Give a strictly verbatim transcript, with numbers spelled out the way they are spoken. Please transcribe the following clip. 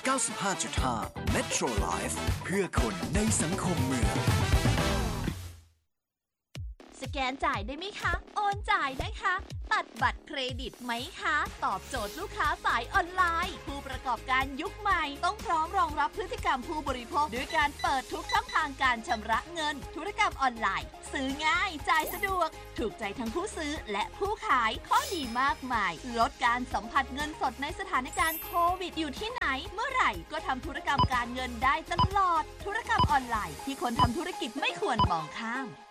เก้าสิบห้าจุดห้า Metro Life เพื่อคนในสังคมเมืองสแกนจ่ายได้ไหมคะโอนจ่ายนะคะตัดบัตรเครดิตไหมคะตอบโจทย์ลูกค้าสายออนไลน์ผู้ประกอบการยุคใหม่ต้องพร้อมรองรับพฤติกรรมผู้บริโภคด้วยการเปิดทุกช่องทางการชำระเงินธุรกรรมออนไลน์ซื้อง่ายจ่ายสะดวกถูกใจทั้งผู้ซื้อและผู้ขายข้อดีมากมายลดการสัมผัสเงินสดในสถานการณ์โควิดอยู่ที่ไหนเมื่อไหร่ก็ทำธุรกรรมการเงินได้ตลอดธุรกรรมออนไลน์ที่คนทำธุรกิจไม่ควรมองข้าม